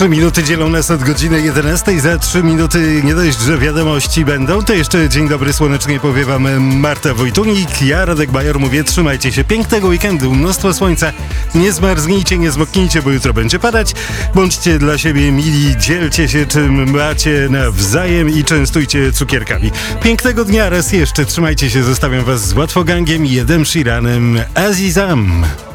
3 minuty dzielą nas od godziny 11. Za 3 minuty nie dość, że wiadomości będą, to jeszcze dzień dobry, słonecznie powie wam Marta Wojtunik. Ja, Radek Bajor, mówię, trzymajcie się. Pięknego weekendu, mnóstwo słońca. Nie zmarznijcie, nie zmoknijcie, bo jutro będzie padać. Bądźcie dla siebie mili, dzielcie się czym macie nawzajem i częstujcie cukierkami. Pięknego dnia raz jeszcze, trzymajcie się, zostawiam was z Łatwogangiem i Edem Sheeranem Azizam.